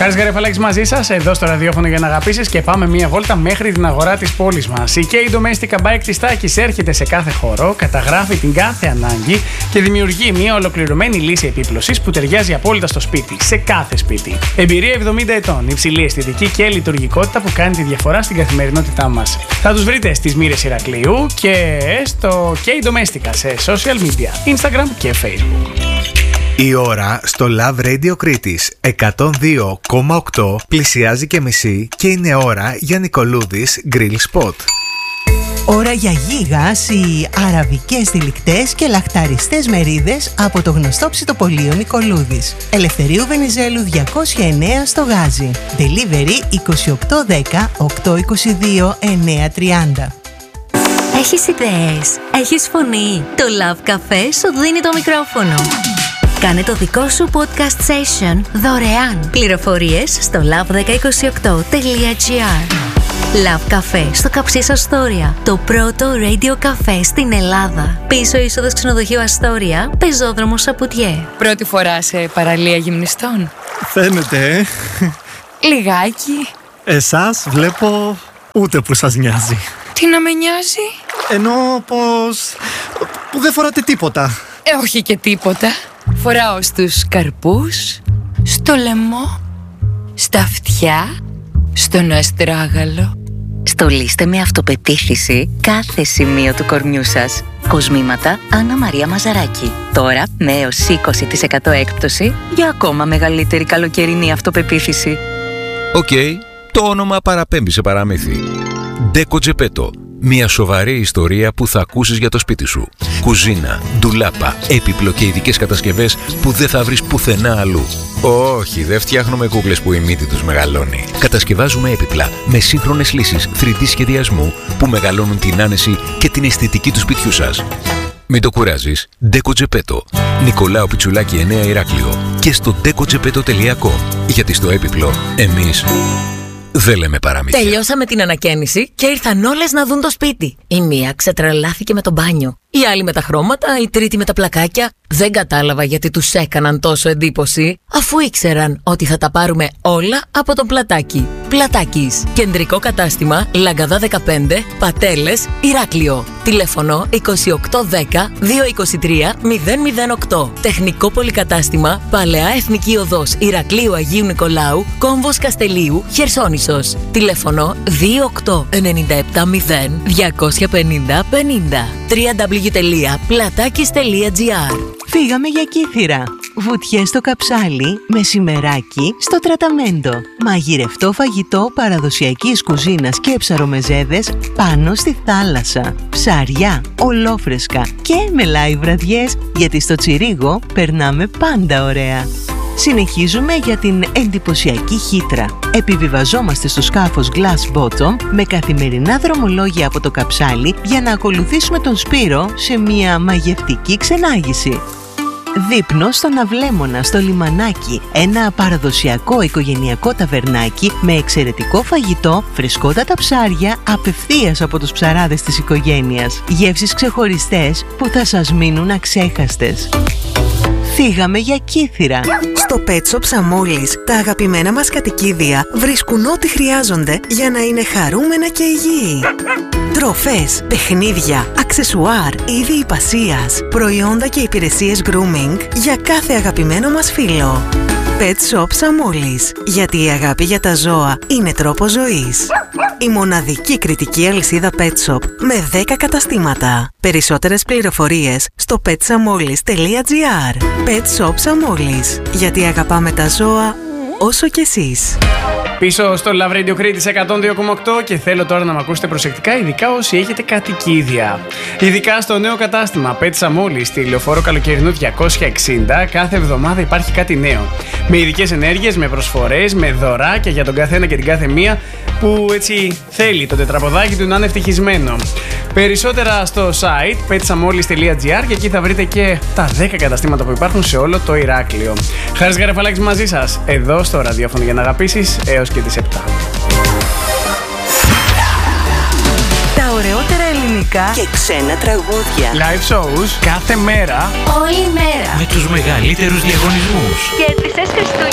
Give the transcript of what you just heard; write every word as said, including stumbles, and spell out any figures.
Χάρης Γαρεφαλάκης μαζί σας, εδώ στο ραδιόφωνο για να αγαπήσεις, και πάμε μία βόλτα μέχρι την αγορά της πόλης μας. Η Key Domestica Bike της Τάκης έρχεται σε κάθε χώρο, καταγράφει την κάθε ανάγκη και δημιουργεί μία ολοκληρωμένη λύση επίπλωσης που ταιριάζει απόλυτα στο σπίτι, σε κάθε σπίτι. Εμπειρία εβδομήντα ετών, υψηλή αισθητική και λειτουργικότητα που κάνει τη διαφορά στην καθημερινότητά μας. Θα τους βρείτε στις Μοίρες Ηρακλείου και στο Key Domestica σε social media, Instagram και Facebook. Η ώρα στο Love Radio Κρήτης εκατόν δύο κόμμα οκτώ πλησιάζει και μισή και είναι ώρα για Νικολούδης Grill Spot. Ώρα για γίγας οι αραβικές τυλικτές και λαχταριστές μερίδες από το γνωστό ψητοπωλείο Νικολούδης. Ελευθερίου Βενιζέλου διακόσια εννέα στο Γάζι. Delivery είκοσι οκτώ δέκα οκτακόσια είκοσι δύο εννιακόσια τριάντα. Έχεις ιδέες, έχεις φωνή. Το Love Café σου δίνει το μικρόφωνο. Κάνε το δικό σου podcast session δωρεάν. Πληροφορίες στο λαβ δέκα είκοσι οκτώ τελεία τζι άρ. Love Café στο Καψής Αστόρια. Το πρώτο radio cafe στην Ελλάδα. Πίσω είσοδος ξενοδοχείου Αστόρια, πεζόδρομος Σαπουτιέ. Πρώτη φορά σε παραλία γυμνιστών? Φαίνεται, ε. Λιγάκι. Εσάς βλέπω ούτε που σας νοιάζει. Τι να με νοιάζει? Εννοώ πως... που δεν φοράτε τίποτα. Ε, όχι και τίποτα. Φοράω στους καρπούς, στο λαιμό, στα αυτιά, στον αστράγαλο. Στολίστε με αυτοπεποίθηση κάθε σημείο του κορμιού σας. Κοσμήματα Άννα Μαρία Μαζαράκη. Τώρα με έως είκοσι τοις εκατό έκπτωση για ακόμα μεγαλύτερη καλοκαιρινή αυτοπεποίθηση. Οκ, okay, το όνομα παραπέμπει σε παραμύθι. Ντέκο Τζεπέτο. Μια σοβαρή ιστορία που θα ακούσεις για το σπίτι σου. Κουζίνα, ντουλάπα, έπιπλο και ειδικές κατασκευές που δεν θα βρεις πουθενά αλλού. Όχι, δεν φτιάχνουμε κούκλες που η μύτη τους μεγαλώνει. Κατασκευάζουμε έπιπλα με σύγχρονες λύσεις θρι ντι σχεδιασμού που μεγαλώνουν την άνεση και την αισθητική του σπιτιού σας. Μην το κουράζεις. Ντέκο Τζεπέτο. Νικολάου Πιτσουλάκη εννέα Ηράκλειο. Και στο ντέκο τζεπέτο τελεία κομ. Γιατί στο έπιπλο εμείς δεν λέμε παραμύθια. Τελειώσαμε την ανακαίνιση και ήρθαν όλες να δουν το σπίτι. Η μία ξετρελάθηκε με το μπάνιο. Η άλλη με τα χρώματα, η τρίτη με τα πλακάκια. Δεν κατάλαβα γιατί τους έκαναν τόσο εντύπωση, αφού ήξεραν ότι θα τα πάρουμε όλα από τον Πλατάκι. Πλατάκης. Κεντρικό κατάστημα, Λαγκαδά δεκαπέντε, Πατέλες, Ηράκλειο. Τηλέφωνο είκοσι οκτώ δέκα διακόσια είκοσι τρία μηδέν μηδέν οκτώ. Τεχνικό πολυκατάστημα, Παλαιά Εθνική Οδός Ηρακλείου Αγίου Νικολάου, Κόμβος Καστελίου, Χερσόνησος. Τηλέφωνο δύο οκτώ εννιά επτά μηδέν διακόσια πενήντα πενήντα. double-u double-u double-u τελεία πλατάκης τελεία τζι άρ. Φύγαμε για Κύθυρα. Βουτιές στο Καψάλι, μεσημεράκι στο Τραταμέντο. Μαγειρευτό φαγητό παραδοσιακής κουζίνας και ψαρομεζέδες πάνω στη θάλασσα. Ψάρια, ολόφρεσκα και με live βραδιές, γιατί στο Τσιρίγο περνάμε πάντα ωραία. Συνεχίζουμε για την εντυπωσιακή Χήτρα. Επιβιβαζόμαστε στο σκάφος Glass Bottom με καθημερινά δρομολόγια από το Καψάλι για να ακολουθήσουμε τον Σπύρο σε μια μαγευτική ξενάγηση. Δείπνο στον Αυλέμονα, στο λιμανάκι. Ένα παραδοσιακό οικογενειακό ταβερνάκι με εξαιρετικό φαγητό, φρεσκότατα ψάρια απευθείας από τους ψαράδες της οικογένειας. Γεύσεις ξεχωριστές που θα σας μείνουν αξέχαστες. Φύγαμε για Κύθυρα. Στο Pet Shop Σαμόλης, τα αγαπημένα μας κατοικίδια βρίσκουν ό,τι χρειάζονται για να είναι χαρούμενα και υγιή. Τροφές, παιχνίδια, αξεσουάρ, είδη υπασίας, προϊόντα και υπηρεσίες grooming για κάθε αγαπημένο μας φίλο. Pet Shop Σαμόλης, γιατί η αγάπη για τα ζώα είναι τρόπος ζωής. Η μοναδική κριτική αλυσίδα Pet Shop με δέκα καταστήματα. Περισσότερες πληροφορίες στο πετ σαμόλης τελεία τζι άρ. Pet Shop Σαμόλης, γιατί αγαπάμε τα ζώα όσο κι εσείς. Πίσω στο Love Radio Κρήτης εκατόν δύο κόμμα οκτώ και θέλω τώρα να με ακούσετε προσεκτικά, ειδικά όσοι έχετε κατοικίδια. Ειδικά στο νέο κατάστημα Pet Σαμόλης στη Λεωφόρο Καλοκαιρινού διακόσια εξήντα, κάθε εβδομάδα υπάρχει κάτι νέο. Με ειδικές ενέργειες, με προσφορές, με δωράκια για τον καθένα και την κάθε μία που έτσι θέλει το τετραποδάκι του να είναι ευτυχισμένο. Περισσότερα στο site πετ σαμόλης τελεία τζι άρ και εκεί θα βρείτε και τα δέκα καταστήματα που υπάρχουν σε όλο το Ηράκλειο. Χάρης Γαρεφαλάκης μαζί σας, εδώ στο ραδιόφωνο για να αγαπήσεις, έως και τις επτά. Τα ωραιότερα ελληνικά και ξένα τραγούδια. Live shows κάθε μέρα, όλη μέρα, με τους μεγαλύτερους διαγωνισμούς. και τις Χριστούγεννα.